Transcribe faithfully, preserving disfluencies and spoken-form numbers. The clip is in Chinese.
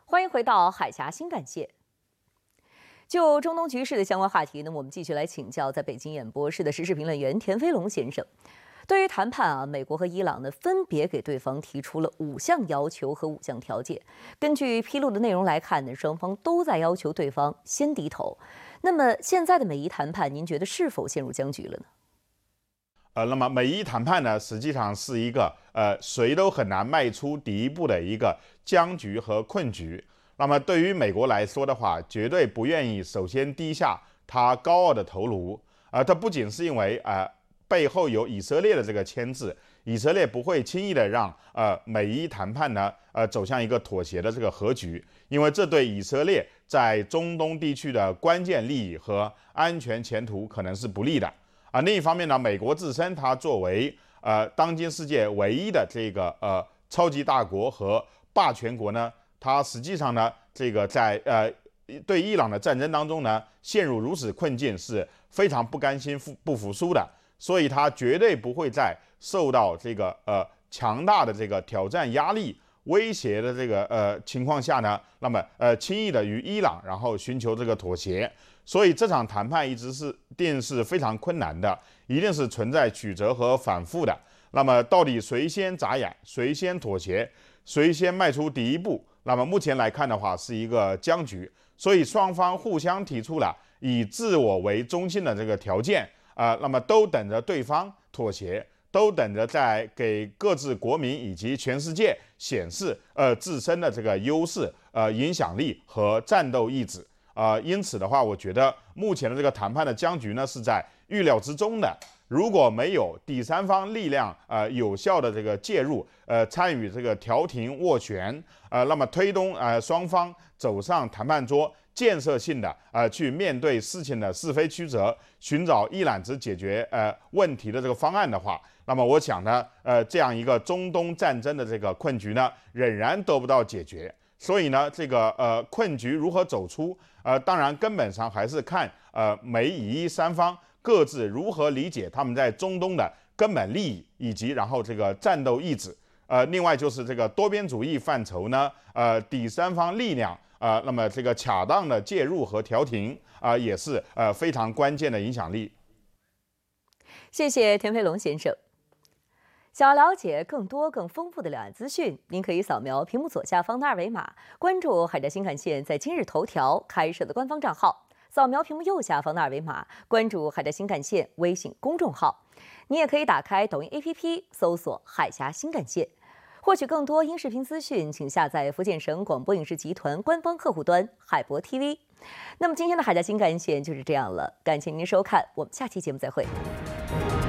欢迎回到海峡新干线。就中东局势的相关话题呢，我们继续来请教在北京演播室的时事评论员田飞龙先生。对于谈判啊，美国和伊朗呢分别给对方提出了五项要求和五项条件。根据披露的内容来看呢，双方都在要求对方先低头。那么现在的美伊谈判，您觉得是否陷入僵局了呢？ 呃，那么美伊谈判呢，实际上是一个呃谁都很难迈出第一步的一个僵局和困局。那么对于美国来说的话，绝对不愿意首先低下他高傲的头颅。呃，它不仅是因为呃背后有以色列的这个牵制，以色列不会轻易的让呃美伊谈判呢呃走向一个妥协的这个和局，因为这对以色列在中东地区的关键利益和安全前途可能是不利的。啊，另一方面呢，美国自身它作为呃当今世界唯一的这个呃超级大国和霸权国呢，它实际上呢这个在呃对伊朗的战争当中呢陷入如此困境是非常不甘心不服输的，所以它绝对不会在受到这个呃强大的这个挑战压力威胁的这个呃情况下呢，那么呃轻易的与伊朗然后寻求这个妥协。所以这场谈判一直是定是非常困难的，一定是存在曲折和反复的。那么到底谁先眨眼，谁先妥协，谁先迈出第一步？那么目前来看的话，是一个僵局。所以双方互相提出了以自我为中心的这个条件，啊、呃，那么都等着对方妥协，都等着在给各自国民以及全世界显示呃自身的这个优势、呃影响力和战斗意志。呃，因此的话，我觉得目前的这个谈判的僵局呢是在预料之中的。如果没有第三方力量呃有效的这个介入，呃参与这个调停斡旋，呃那么推动呃双方走上谈判桌，建设性的呃去面对事情的是非曲折，寻找一揽子解决呃问题的这个方案的话，那么我想呢，呃这样一个中东战争的这个困局呢，仍然得不到解决。所以呢，这个呃困局如何走出？呃，当然根本上还是看呃美以伊三方各自如何理解他们在中东的根本利益，以及然后这个战斗意志。呃，另外就是这个多边主义范畴呢，呃，第三方力量啊、呃，那么这个恰当的介入和调停啊、呃，也是呃非常关键的影响力。 谢谢田飞龙先生。想要了解更多更丰富的两岸资讯，您可以扫描屏幕左下方的二维码，关注海峡新干线在今日头条开设的官方账号；扫描屏幕右下方的二维码，关注海峡新干线微信公众号。你也可以打开抖音 A P P 搜索海峡新干线。获取更多音视频资讯，请下载福建省广播影视集团官方客户端海博 T V。那么今天的海峡新干线就是这样了，感谢您收看，我们下期节目再会。